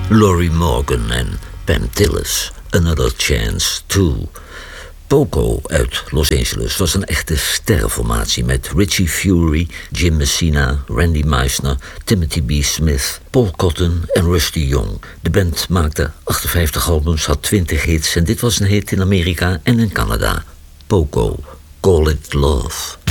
Lorrie Morgan en Pam Tillis, Another Chance Too. Poco uit Los Angeles was een echte sterrenformatie met Richie Fury, Jim Messina, Randy Meisner, Timothy B. Smith, Paul Cotton en Rusty Young. De band maakte 58 albums, had 20 hits en dit was een hit in Amerika en in Canada. Poco, Call It Love.